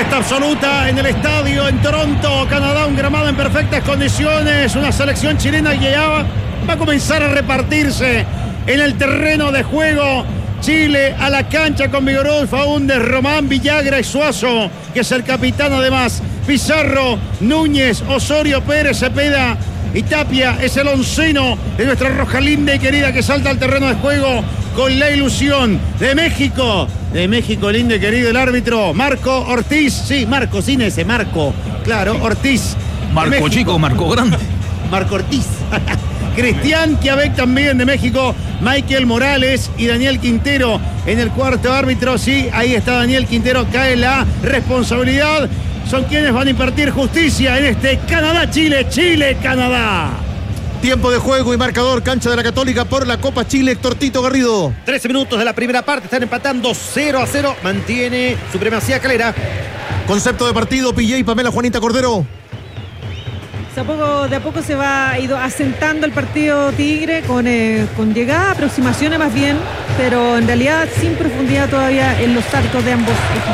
Libertad absoluta en el estadio en Toronto, Canadá, un gramado en perfectas condiciones, una selección chilena que ya va a comenzar a repartirse en el terreno de juego. Chile a la cancha con Vigoró, Faúndez, Román, Villagra y Suazo, que es el capitán además. Pizarro, Núñez, Osorio, Pérez, Cepeda y Tapia es el onceno de nuestra roja linda y querida que salta al terreno de juego con la ilusión de México. De México, lindo y querido el árbitro Marco Ortiz. Sí, Marco, sin ese, Marco. Claro, Ortiz. Marco chico, Marco grande. Marco Ortiz. Cristian Chiavec también de México, Michael Morales y Daniel Quintero en el cuarto árbitro. Sí, ahí está Daniel Quintero, cae la responsabilidad. Son quienes van a impartir justicia en este Canadá-Chile, Chile-Canadá. Tiempo de juego y marcador, cancha de la Católica por la Copa Chile, Héctor Tito Garrido. 13 minutos de la primera parte, están empatando 0-0, mantiene su primacía Calera. Concepto de partido, PJ, Pamela, Juanita Cordero. De a poco se va ido asentando el partido Tigre con llegada, aproximaciones más bien, pero en realidad sin profundidad todavía en los arcos de ambos equipos.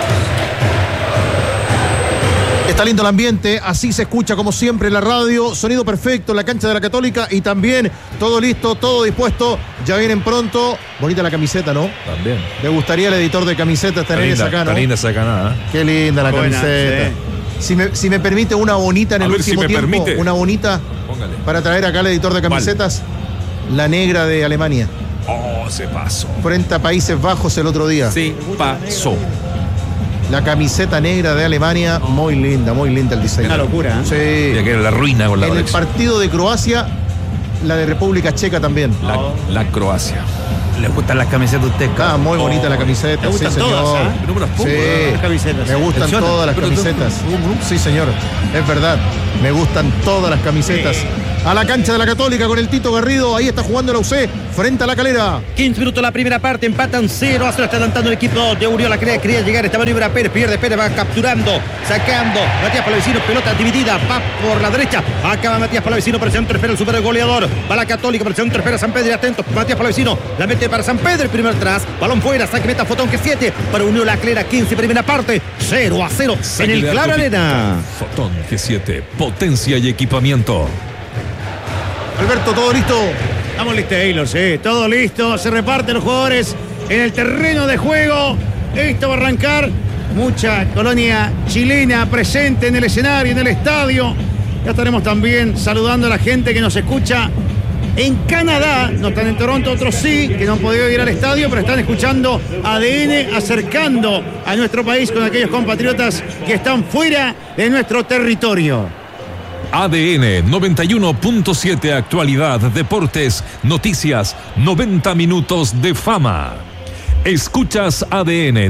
Está lindo el ambiente, así se escucha como siempre en la radio, sonido perfecto en la cancha de la Católica y también todo listo, todo dispuesto, ya vienen pronto. Bonita la camiseta, ¿no? También. Le gustaría al editor de camisetas tener esa acá, ¿no? Está linda esa canada. Qué linda la buena camiseta. Sí. Si me permite una bonita en el último tiempo, permite. una bonita. Póngale. Para traer acá al editor de camisetas, la negra de Alemania. Oh, se pasó. Frente a Países Bajos el otro día. Se pasó. La camiseta negra de Alemania, muy linda el diseño. Una locura, Sí. Ya que era la ruina con la En el colección. partido de Croacia, la de República Checa también. La Croacia. ¿Le gustan las camisetas a usted? Ah, muy bonita la camiseta. Me gustan sí, señor. todas, ¿eh? Pero me las pongo, Sí, las camisetas. me gustan Funciona. todas las Pero camisetas. Sí, señor. Es verdad. Me gustan todas las camisetas. Sí. A la cancha de la Católica con el Tito Garrido. Ahí está jugando la UC frente a la Calera. 15 minutos de la primera parte, empatan 0-0, está adelantando el equipo de Uriola, quería llegar esta maniobra Pérez, pierde Pérez, va capturando, sacando, Matías Palavecino, pelota dividida, va por la derecha, acaba Matías Palavecino, para el centro, espera el super goleador, va la Católica, para el centro, espera San Pedro, atento, Matías Palavecino, la mete para San Pedro, el primer tras, balón fuera, saque meta, Fotón que 7, para Uriola, 15, primera parte, 0-0, en el Claro Arena. Fotón G7, potencia y equipamiento. Alberto, ¿todo listo? Estamos listos, Taylor, sí, todo listo. Se reparten los jugadores en el terreno de juego. Esto va a arrancar. Mucha colonia chilena presente en el escenario, en el estadio. Ya estaremos también saludando a la gente que nos escucha en Canadá. No están en Toronto, otros sí, que no han podido ir al estadio, pero están escuchando ADN, acercando a nuestro país con aquellos compatriotas que están fuera de nuestro territorio. ADN 91.7, actualidad, deportes, noticias, 90 minutos de fama. Escuchas ADN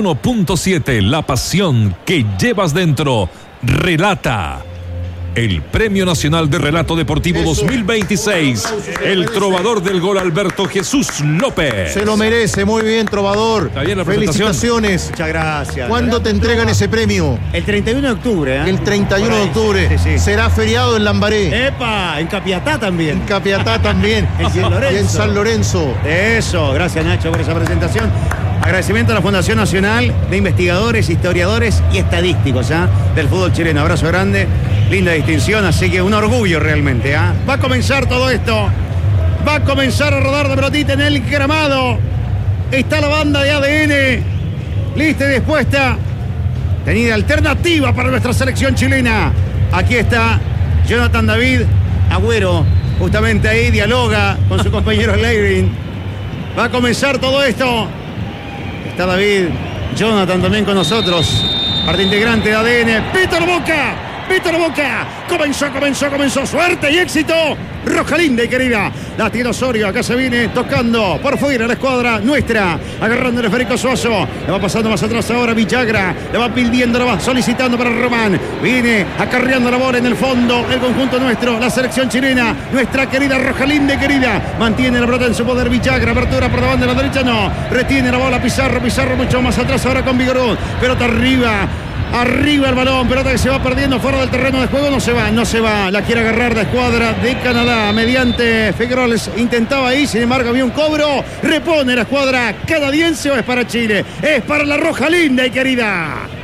91.7, la pasión que llevas dentro. Relata. El Premio Nacional de Relato Deportivo 2026. El trovador del gol Alberto Jesús López. Se lo merece, muy bien, trovador. Está bien la presentación. Felicitaciones. Muchas gracias. ¿Cuándo te entregan ese premio? El 31 de octubre, ¿eh? El 31 de octubre. Sí, sí. Será feriado en Lambaré. ¡Epa! En Capiatá también. En Capiatá también. En San Lorenzo. Y en San Lorenzo. Eso, gracias Nacho por esa presentación. Agradecimiento a la Fundación Nacional de Investigadores, Historiadores y Estadísticos del fútbol chileno. Abrazo grande, linda distinción, así que un orgullo realmente. Va a comenzar todo esto. Va a comenzar a rodar de pelotita en el gramado. Está la banda de ADN lista y dispuesta. Tenida alternativa para nuestra selección chilena. Aquí está Jonathan David Agüero. Justamente ahí dialoga con su compañero Leirin. Va a comenzar todo esto. Está David, Jonathan también con nosotros, parte integrante de ADN. ¡Víctor Boca! ¡Víctor Boca! Comenzó, suerte y éxito. Roja linda y querida. La tiene Osorio, acá se viene tocando por fuera la escuadra nuestra. Agarrando el Federico Suazo. Le va pasando más atrás ahora Villagra. Le va pidiendo, le va solicitando para Román. Viene acarreando la bola en el fondo. El conjunto nuestro, la selección chilena. Nuestra querida Roja linda y querida. Mantiene la pelota en su poder Villagra. Apertura por la banda de la derecha, no. Retiene la bola Pizarro mucho más atrás ahora con Vigoró. Pelota arriba. Arriba el balón, pelota que se va perdiendo fuera del terreno de juego, no se va, la quiere agarrar la escuadra de Canadá mediante Figueroles, intentaba ahí, sin embargo había un cobro, repone la escuadra canadiense o es para Chile, es para la Roja linda y querida.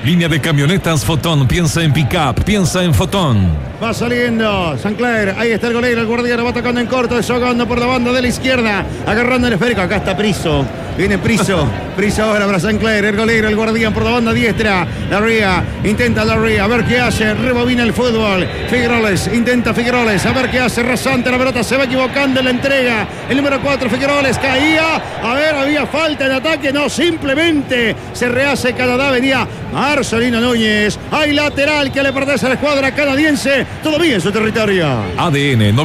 Línea de camionetas Fotón. Piensa en pick-up, piensa en Fotón. Va saliendo Sancler, ahí está el golero, el guardián va tocando en corto, desahogando por la banda de la izquierda, agarrando el esférico, acá está Priso, viene Priso ahora para Sancler, el golero, el guardián por la banda diestra, Larrea, intenta Larrea, a ver qué hace, rebobina el fútbol, Figueroles, intenta Figueroles, a ver qué hace, rasante la pelota, se va equivocando en la entrega, el número 4 Figueroles caía, a ver, había falta en ataque, no, simplemente se rehace Canadá, venía Marcelino Núñez, hay lateral que le pertenece a la escuadra canadiense, todavía en su territorio. ADN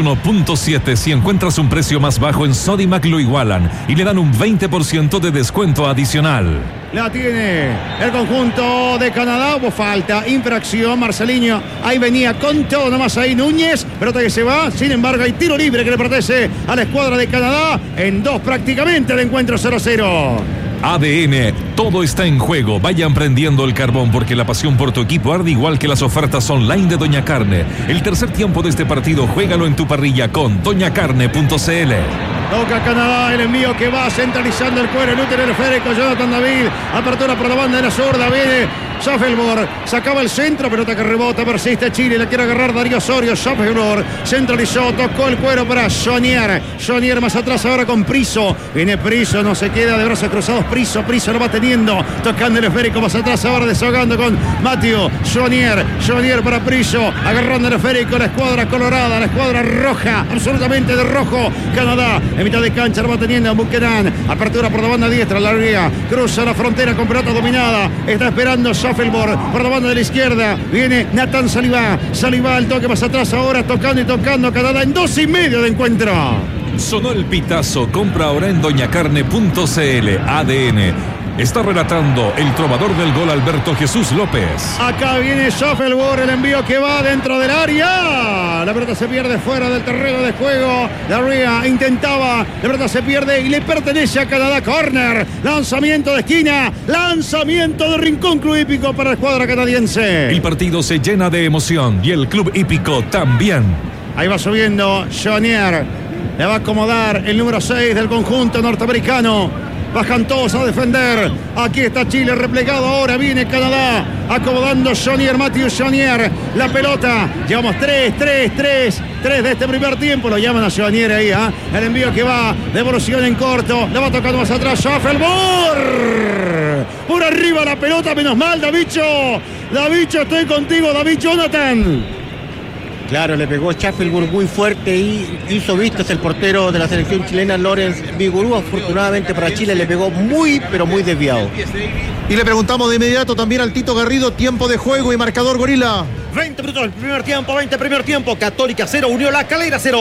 91.7. Si encuentras un precio más bajo en Sodimac lo igualan y le dan un 20% de descuento adicional. La tiene el conjunto de Canadá, hubo falta, infracción, Marcelinho, ahí venía con todo, nomás ahí Núñez, pelota que se va, sin embargo hay tiro libre que le pertenece a la escuadra de Canadá, en 2 prácticamente el encuentro 0-0. ADN, todo está en juego. Vayan prendiendo el carbón porque la pasión por tu equipo arde igual que las ofertas online de Doña Carne. El tercer tiempo de este partido, juégalo en tu parrilla con doñacarne.cl. Toca Canadá, el envío que va centralizando el cuero, inútil el esférico, Jonathan David, apertura por la banda de la zurda, viene Schaffelborg, sacaba el centro, pelota que rebota, persiste Chile, la quiere agarrar Darío Osorio, Schaffelborg, centralizó, tocó el cuero para Jonier más atrás ahora con Priso, viene Priso, no se queda de brazos cruzados, Priso lo va teniendo, tocando el esférico más atrás ahora desahogando con Mateo, Jonier para Priso, agarrando el esférico, la escuadra colorada, la escuadra roja, absolutamente de rojo, Canadá, en mitad de cancha lo va teniendo Buchanan, apertura por la banda diestra, Larrea, cruza la frontera con pelota dominada, está esperando Schaffelborg por la banda de la izquierda, viene Nathan Saliba, el toque más atrás ahora, tocando Canadá en 2,5 de encuentro. Sonó el pitazo, compra ahora en doñacarne.cl. ADN. Está relatando el trovador del gol Alberto Jesús López. Acá viene Schaffelborg, el envío que va dentro del área. La pelota se pierde fuera del terreno de juego. Larrea intentaba, la pelota se pierde y le pertenece a Canadá. Corner, lanzamiento de esquina, lanzamiento de rincón Club Hípico para la escuadra canadiense. El partido se llena de emoción y el Club Hípico también. Ahí va subiendo Jonier, le va a acomodar el número 6 del conjunto norteamericano. Bajan todos a defender. Aquí está Chile replegado. Ahora viene Canadá. Acomodando Matthew Jonier. La pelota. Llevamos 3 de este primer tiempo. Lo llaman a Jonier ahí. El envío que va. Devolución en corto. La va tocando más atrás. Schaffelborg. Por arriba la pelota. Menos mal, Davicho, estoy contigo, David Jonathan. Claro, le pegó Schaffelborg muy fuerte y hizo vistas el portero de la selección chilena, Lorenz Vigurú. Afortunadamente para Chile le pegó muy, pero muy desviado. Y le preguntamos de inmediato también al Tito Garrido, tiempo de juego y marcador, Gorila. 20 minutos del primer tiempo, Católica 0, Unión La Calera 0.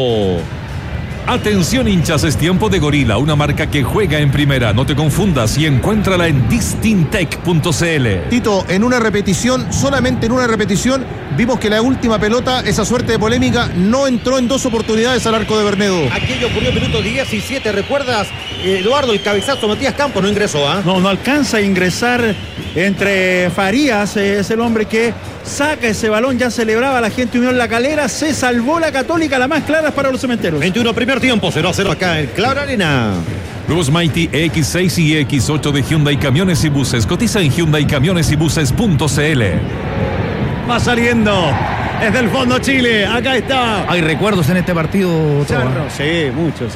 Atención hinchas, es tiempo de Gorila, una marca que juega en primera. No te confundas y encuéntrala en distintec.cl. Tito, en una repetición, solamente en una repetición, vimos que la última pelota, esa suerte de polémica, no entró en 2 oportunidades al arco de Bernedo. Aquello ocurrió en minuto 17, ¿recuerdas, Eduardo? El cabezazo, Matías Campos no ingresó, No alcanza a ingresar entre Farías, es el hombre que saca ese balón, ya celebraba la gente Unión La Calera, se salvó la Católica, la más clara para los cementeros. 21 primer tiempo, 0-0 acá en Claro Arena. Nuevos Mighty X6 y X8 de Hyundai Camiones y Buses. Cotiza en hyundaiCamionesYbuses.cl. Va saliendo desde el fondo Chile. Acá está. Hay recuerdos en este partido, Charro. Sí, muchos,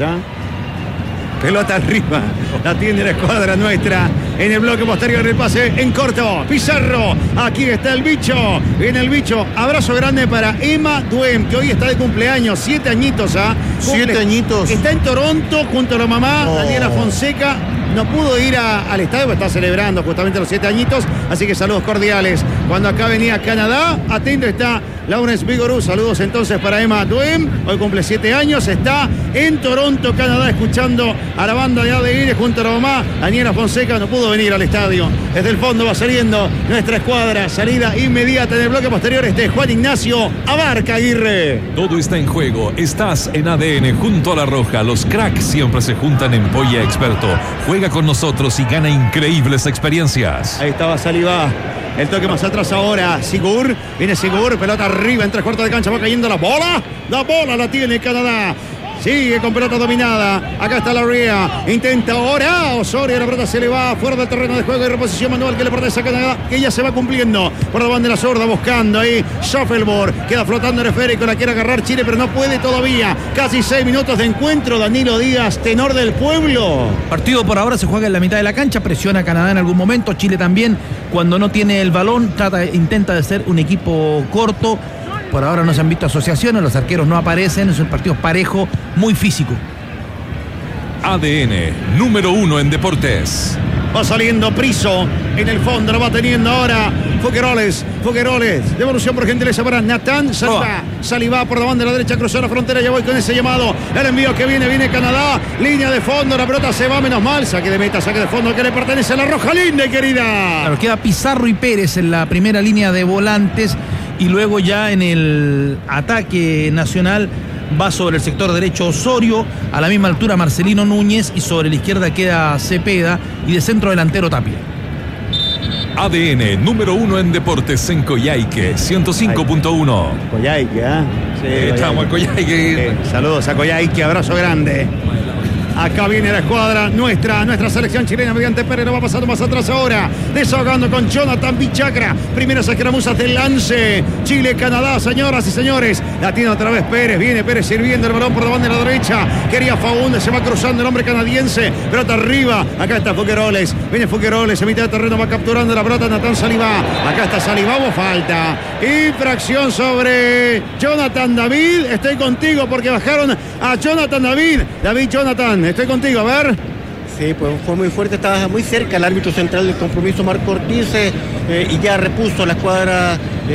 Pelota arriba, la tiene la escuadra nuestra. En el bloque posterior el pase en corto. Pizarro, aquí está el bicho. Viene el bicho. Abrazo grande para Emma Duem, que hoy está de cumpleaños. 7 añitos, 7 añitos. Está en Toronto junto a la mamá, Daniela Fonseca. No pudo ir al estadio, porque está celebrando justamente los 7 añitos. Así que saludos cordiales. Cuando acá venía Canadá, atento está Laurence Vigorú. Saludos entonces para Emma Duem. Hoy cumple 7 años. Está en Toronto, Canadá, escuchando a la banda de ADN junto a la mamá. Daniela Fonseca no pudo venir al estadio. Desde el fondo va saliendo nuestra escuadra. Salida inmediata en el bloque posterior. Juan Ignacio Abarca Aguirre. Todo está en juego. Estás en ADN junto a la Roja. Los cracks siempre se juntan en Polla Experto. Juega con nosotros y gana increíbles experiencias. Ahí estaba Saliba. El toque más atrás ahora. Sigur. Viene Sigur. Pelota arriba en 3 cuartos de cancha. Va cayendo la bola. La bola la tiene Canadá. Sigue con pelota dominada. Acá está la Ría. Intenta ahora Osorio. La pelota se le va fuera del terreno de juego y reposición manual que le pertenece a Canadá, que ya se va cumpliendo. Por la bandera zurda buscando ahí Schaffelborg. Queda flotando el esférico. La quiere agarrar Chile, pero no puede todavía. Casi 6 minutos de encuentro. Danilo Díaz, tenor del pueblo. Partido por ahora se juega en la mitad de la cancha. Presiona a Canadá en algún momento. Chile también, cuando no tiene el balón, intenta de ser un equipo corto. Por ahora no se han visto asociaciones, los arqueros no aparecen, es un partido parejo, muy físico. ADN, número 1 en deportes. Va saliendo Priso, en el fondo lo va teniendo ahora Fuqueroles, devolución por gentileza para Natán Saliba por la banda de la derecha, cruzó la frontera, ya voy con ese llamado, el envío que viene Canadá, línea de fondo, la pelota se va menos mal, saque de meta, saque de fondo que le pertenece a la Roja linda y querida. Claro, queda Pizarro y Pérez en la primera línea de volantes y luego ya en el ataque nacional va sobre el sector derecho Osorio, a la misma altura Marcelino Núñez y sobre la izquierda queda Cepeda y de centro delantero Tapia. ADN, número 1 en deportes en Coyhaique, 105.1. Coyhaique, ¿eh? Sí, estamos en Coyhaique. Saludos a Coyhaique, abrazo grande. Acá viene la escuadra, nuestra selección chilena mediante Pérez, lo va pasando más atrás ahora, desahogando con Jonathan Bichacra, primeras escaramuzas del lance, Chile-Canadá, señoras y señores, la tiene otra vez Pérez, viene Pérez sirviendo el balón por la banda de la derecha, quería Faúndez, se va cruzando el hombre canadiense, pelota arriba, acá está Fuqueroles, viene Fuqueroles, en mitad de terreno va capturando la pelota Natán Saliba, acá está Saliba, hubo falta, infracción sobre Jonathan David, estoy contigo porque bajaron a Jonathan David Jonathan, estoy contigo, a ver. Sí, pues fue muy fuerte, estaba muy cerca el árbitro central del compromiso, Marco Ortiz, y ya repuso la escuadra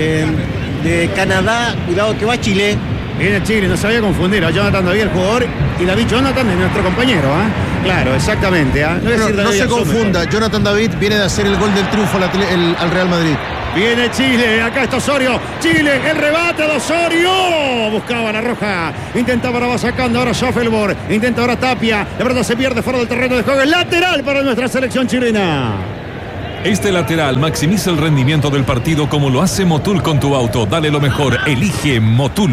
de Canadá. Cuidado que va Chile. Viene Chile, no se vaya a confundir a Jonathan David, el jugador, y David Jonathan es nuestro compañero, Claro, exactamente, No se confunda, Jonathan David viene de hacer el gol del triunfo al Real Madrid. Viene Chile, acá está Osorio, Chile, el rebate de Osorio, buscaba la Roja, intentaba, ahora va sacando, ahora Schaffelborg, intenta ahora Tapia, la verdad se pierde fuera del terreno de juego, el lateral para nuestra selección chilena. Este lateral maximiza el rendimiento del partido como lo hace Motul con tu auto, dale lo mejor, elige Motul.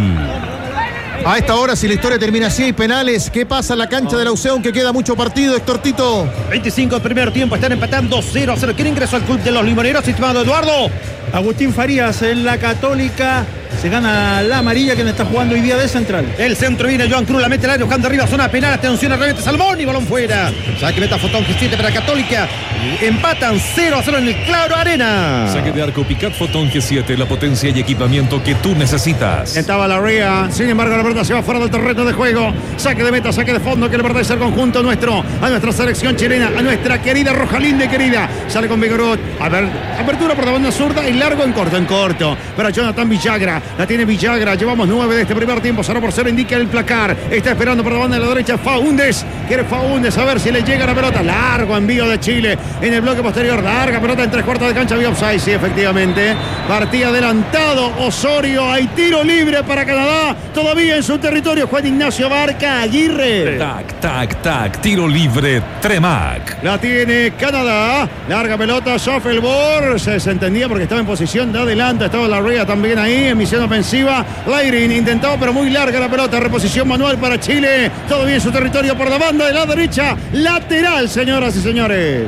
A esta hora, si la historia termina así, hay penales. ¿Qué pasa en la cancha de la UCE, aunque queda mucho partido, Héctor Tito? 25 del primer tiempo, están empatando 0-0. ¿Quién ingresó al club de los limoneros, estimado Eduardo? Agustín Farías en la Católica. Se gana la amarilla, quien está jugando hoy día de central. El centro viene Joan Cruz, la mete al área, buscando arriba, zona penal, atención, realmente Salmón y balón fuera. Saque meta Fotón que 7 para la Católica. Empatan 0-0 en el Claro Arena. Saque de arco Picat Fotón G7, la potencia y equipamiento que tú necesitas. Estaba la Ría, sin embargo la pelota se va fuera del terreno de juego. Saque de meta, saque de fondo que le pertenece al conjunto nuestro, a nuestra selección chilena, a nuestra querida Roja linda y querida. Sale con Vigorot, a ver, apertura por la banda zurda y largo en corto. Para Jonathan Villagra, la tiene Villagra, llevamos 9 de este primer tiempo, 0-0 indica el placar. Está esperando por la banda de la derecha Faúndez, quiere Faúndez a ver si le llega la pelota. Largo envío de Chile en el bloque posterior, larga pelota en 3/4 de cancha, había offside, sí, efectivamente. Partía adelantado Osorio, hay tiro libre para Canadá, todavía en su territorio, Juan Ignacio Barca Aguirre. Tac, tiro libre, Tremac. La tiene Canadá, larga pelota, Schaffelborg, se entendía porque estaba en posición de adelante, estaba la Ría también ahí, en misión ofensiva. Leirin intentado, pero muy larga la pelota, reposición manual para Chile, todavía en su territorio por la banda de la derecha, lateral, señoras y señores.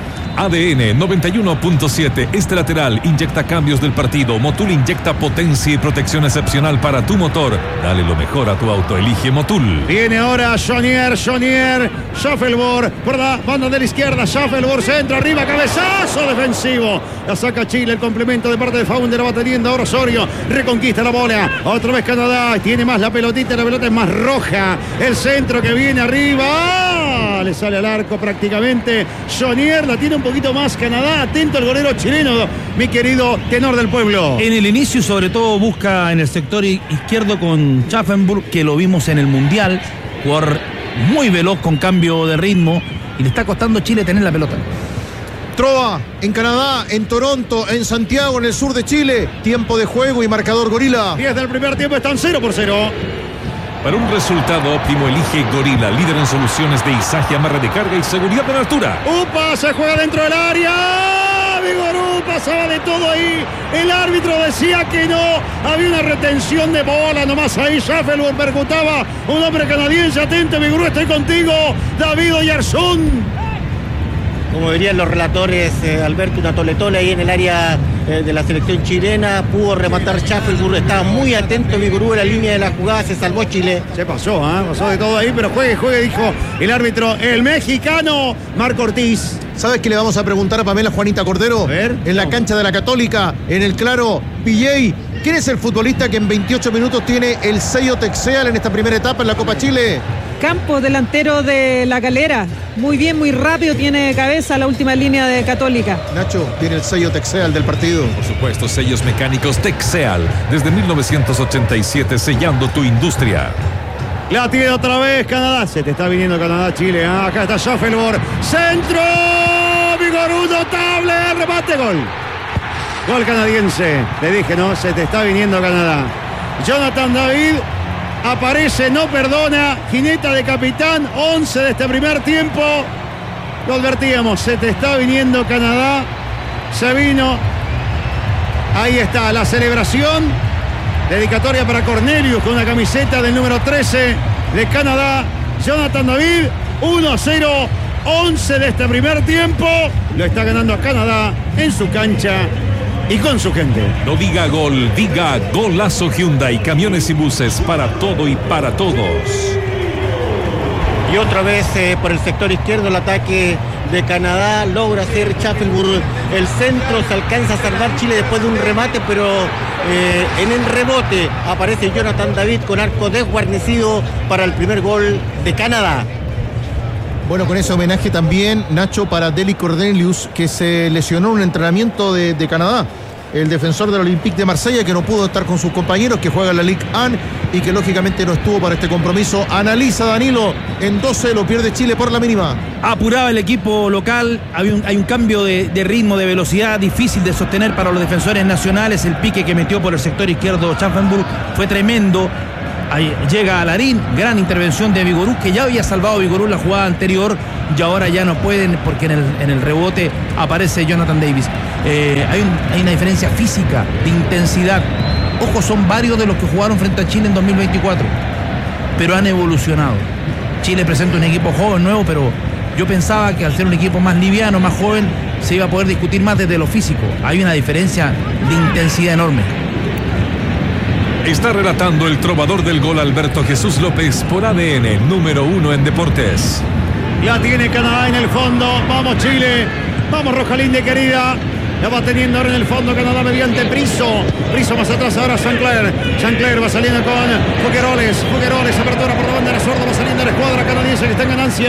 ADN 91.7, este lateral inyecta cambios del partido. Motul inyecta potencia y protección excepcional para tu motor. Dale lo mejor a tu auto, elige Motul. Viene ahora Jonier, Schaffelborg por la banda de la izquierda, Schaffelborg centro, arriba, cabezazo defensivo. La saca Chile, el complemento de parte de Faúndez, la va teniendo ahora Osorio, reconquista la bola, otra vez Canadá, tiene más la pelotita, la pelota es más roja. El centro que viene arriba, le sale al arco prácticamente. Jonier la tiene un poquito más Canadá, atento el golero chileno, mi querido tenor del pueblo. En el inicio, sobre todo, busca en el sector izquierdo con Schaffelborg, que lo vimos en el Mundial, jugador muy veloz con cambio de ritmo, y le está costando a Chile tener la pelota. Troa, en Canadá, en Toronto, en Santiago, en el sur de Chile, tiempo de juego y marcador Gorila. 10 del primer tiempo, están 0-0. Para un resultado óptimo, elige Gorila, líder en soluciones de izaje, amarre de carga y seguridad en altura. ¡Upa! Se juega dentro del área. Vigor Upa pasaba de todo ahí. El árbitro decía que no. Había una retención de bola nomás ahí. Schaffelburg percutaba. Un hombre canadiense atento. Vigurú, estoy contigo. David Oyarzún. Como dirían los relatores, Alberto, una toletole ahí en el área de la selección chilena. Pudo rematar Schaffelburg. Estaba muy atento Vigurú en la línea de la jugada. Se salvó Chile. Se pasó, pasó de todo ahí, pero juegue, dijo el árbitro, el mexicano Marco Ortiz. ¿Sabes qué le vamos a preguntar a Pamela Juanita Cordero? A ver. En la cancha de la Católica, en el claro, PJ. ¿Quién es el futbolista que en 28 minutos tiene el sello Texeal en esta primera etapa en la Copa Chile? Campos, delantero de La Calera. Muy bien, muy rápido, tiene cabeza la última línea de Católica. Nacho, tiene el sello Texeal del partido. Por supuesto, sellos mecánicos Texeal. Desde 1987, sellando tu industria. La tiene otra vez Canadá. Se te está viniendo Canadá, Chile. Acá está Schaffelburg. Centro. Vigorú, notable. Remate, gol. Gol canadiense. Le dije, no, se te está viniendo Canadá. Jonathan David aparece, no perdona. Jineta de capitán. 11 de este primer tiempo. Lo advertíamos, se te está viniendo Canadá. Se vino. Ahí está la celebración. Dedicatoria para Cornelius con una camiseta del número 13 de Canadá. Jonathan David, 1-0, 11 de este primer tiempo. Lo está ganando a Canadá en su cancha y con su gente. No diga gol, diga golazo Hyundai. Camiones y buses para todo y para todos. Y otra vez por el sector izquierdo el ataque de Canadá. Logra hacer Schaffelburg el centro. Se alcanza a salvar Chile después de un remate, pero en el rebote aparece Jonathan David con arco desguarnecido para el primer gol de Canadá. Bueno, con ese homenaje también, Nacho, para Deli Cornelius, que se lesionó en un entrenamiento de Canadá. El defensor del Olympique de Marsella, que no pudo estar con sus compañeros, que juega en la Ligue 1 y que lógicamente no estuvo para este compromiso. Analiza Danilo, en 12 lo pierde Chile por la mínima. Apuraba el equipo local, hay un cambio de ritmo, de velocidad, difícil de sostener para los defensores nacionales. El pique que metió por el sector izquierdo Schaffelburg fue tremendo. Ahí llega Alarín, gran intervención de Vigorú, que ya había salvado Vigorú la jugada anterior, y ahora ya no pueden porque en el rebote aparece Jonathan Davis. Hay una diferencia física, de intensidad. Ojo, son varios de los que jugaron frente a Chile en 2024, pero han evolucionado. Chile presenta un equipo joven, nuevo, pero yo pensaba que al ser un equipo más liviano, más joven, se iba a poder discutir más desde lo físico. Hay una diferencia de intensidad enorme. Está relatando el trovador del gol Alberto Jesús López por ADN, número 1 en deportes. La tiene Canadá en el fondo. Vamos Chile. Vamos Rojalinde querida. La va teniendo ahora en el fondo Canadá mediante Priso. Priso más atrás ahora Sancler. Sancler va saliendo con Fugueroles. Apertura por la banda de la sorda. Va saliendo la escuadra canadiense que está en ganancia.